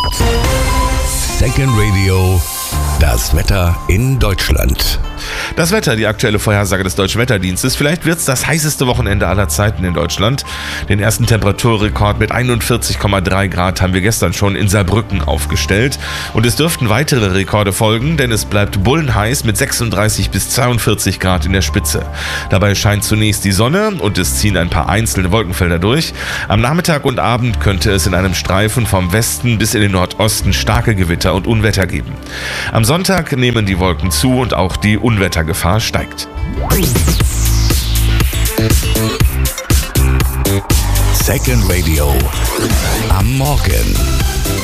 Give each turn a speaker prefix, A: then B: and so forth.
A: Second Radio, das Wetter in Deutschland.
B: Das Wetter, die aktuelle Vorhersage des Deutschen Wetterdienstes. Vielleicht wird es das heißeste Wochenende aller Zeiten in Deutschland. Den ersten Temperaturrekord mit 41,3 Grad haben wir gestern schon in Saarbrücken aufgestellt. Und es dürften weitere Rekorde folgen, denn es bleibt bullenheiß mit 36 bis 42 Grad in der Spitze. Dabei scheint zunächst die Sonne und es ziehen ein paar einzelne Wolkenfelder durch. Am Nachmittag und Abend könnte es in einem Streifen vom Westen bis in den Nordosten starke Gewitter und Unwetter geben. Am Sonntag nehmen die Wolken zu und auch die Unwettergefahr steigt.
A: Second Radio am Morgen.